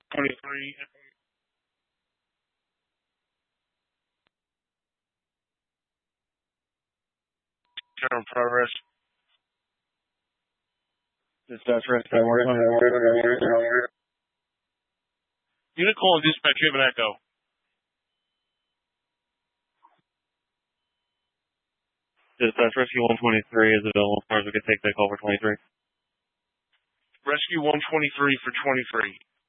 23. Turn progress. Dispatch rescue 123. Unit call and dispatch, you have an echo. Dispatch rescue 123 is available as far as we can take that call for 23. Rescue 123 for 23.